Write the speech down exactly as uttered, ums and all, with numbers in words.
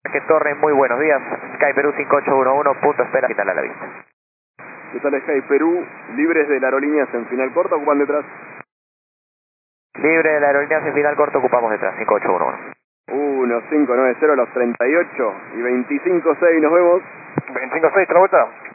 Que Torre, muy buenos días. Sky Perú cinco ocho uno uno, punto espera, final a la vista. ¿Qué tal Sky Perú? Libres de la aerolínea en final corta, ocupan detrás. Libre de la aerolínea en final corto, ocupamos detrás, cinco ocho uno uno. uno cinco nueve cero a los treinta y ocho y veinticinco seis, nos vemos. veinticinco seis, otra vuelta.